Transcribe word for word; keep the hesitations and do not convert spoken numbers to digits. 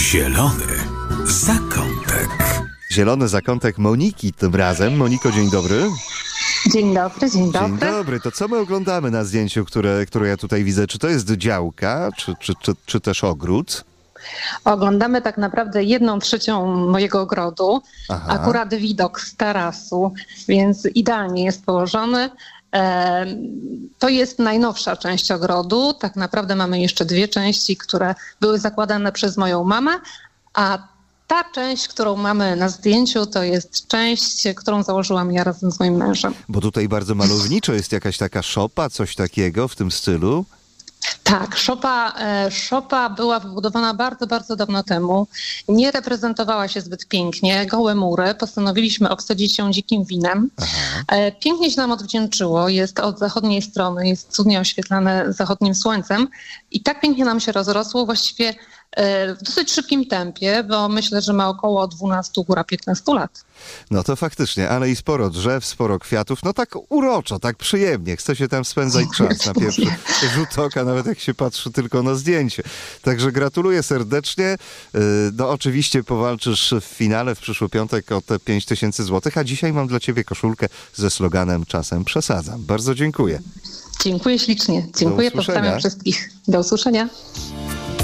Zielony zakątek. Zielony zakątek Moniki tym razem. Moniko, dzień dobry. Dzień dobry, dzień dobry. Dzień dobry. To co my oglądamy na zdjęciu, które, które ja tutaj widzę? Czy to jest działka, czy, czy, czy, czy też ogród? Oglądamy tak naprawdę jedną trzecią mojego ogrodu. Aha. Akurat widok z tarasu, więc idealnie jest położony. To jest najnowsza część ogrodu. Tak naprawdę mamy jeszcze dwie części, które były zakładane przez moją mamę, a ta część, którą mamy na zdjęciu, to jest część, którą założyłam ja razem z moim mężem. Bo tutaj bardzo malowniczo jest jakaś taka szopa, coś takiego w tym stylu. Tak, szopa, e, szopa była wybudowana bardzo, bardzo dawno temu. Nie reprezentowała się zbyt pięknie. Gołe mury. Postanowiliśmy obsadzić ją dzikim winem. E, pięknie się nam odwdzięczyło. Jest od zachodniej strony, jest cudnie oświetlane zachodnim słońcem. I tak pięknie nam się rozrosło właściwie e, w dosyć szybkim tempie, bo myślę, że ma około dwunastu, góra piętnastu lat. No to faktycznie, ale i sporo drzew, sporo kwiatów. No tak uroczo, tak przyjemnie. Chce się tam spędzać czas na pierwszy rzut oka, nawet jak się patrzy tylko na zdjęcie. Także gratuluję serdecznie. No oczywiście powalczysz w finale w przyszły piątek o te pięć tysięcy złotych, a dzisiaj mam dla ciebie koszulkę ze sloganem "Czasem przesadzam". Bardzo dziękuję. Dziękuję ślicznie. Dziękuję, pozdrawiam wszystkich. Do usłyszenia.